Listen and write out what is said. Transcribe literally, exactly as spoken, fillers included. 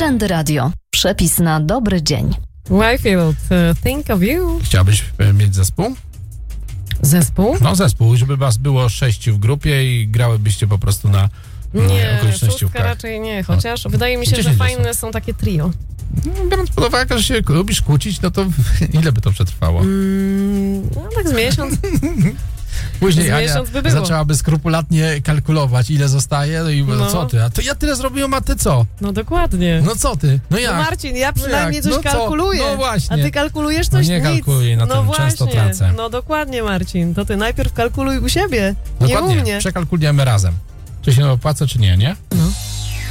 Trendy Radio. Przepis na dobry dzień. Whitefield, uh, think of you. Chciałabyś e, mieć zespół? Zespół? No zespół, żeby was było sześciu w grupie i grałybyście po prostu na Nie, szóstka okolicznościówkach. raczej nie, chociaż wydaje mi się, że dziesięć fajne są takie trio. No, biorąc pod uwagę, że się lubisz kłócić, no to ile by to przetrwało? Mm, no tak z miesiąc. Później z Ania miesiąc by było. zaczęłaby skrupulatnie kalkulować, ile zostaje, no i No. co ty? A to ja tyle zrobiłem, a ty co? No dokładnie. No co ty? No jak? No Marcin, ja przynajmniej No jak? coś No co? kalkuluję. No właśnie. A ty kalkulujesz No coś? nie Nic. kalkuluję, na no tym właśnie. często tracę. No dokładnie, Marcin. To ty najpierw kalkuluj u siebie, nie u Dokładnie, mnie. przekalkulujemy razem. Czy się opłaca, czy nie, nie? No.